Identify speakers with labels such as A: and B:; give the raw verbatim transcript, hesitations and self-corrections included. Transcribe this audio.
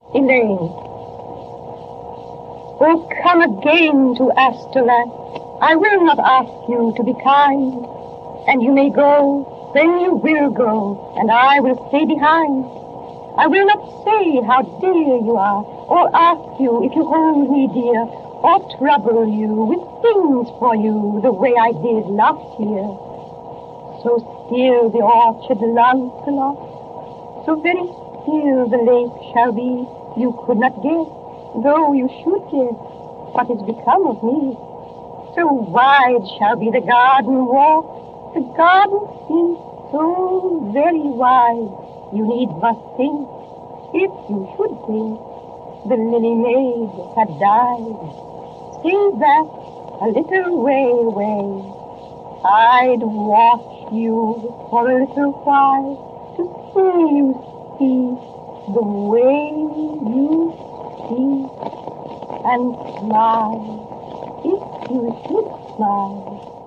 A: Elaine. Oh, come again to Astolat. I will not ask you to be kind, and you may go, then you will go, and I will stay behind. I will not say how dear you are, or ask you if you hold me dear, or trouble you with things for you the way I did last year. So still the orchard, Lancelot, so very still the lake shall be. You could not guess, though you should guess, what is become of me. So wide shall be the garden walk, the garden is so very wide. You need but think, if you should think, the lily maid had died. Say that a little way away, I'd watch you for a little while to see you see the way you see and smile, if you should smile.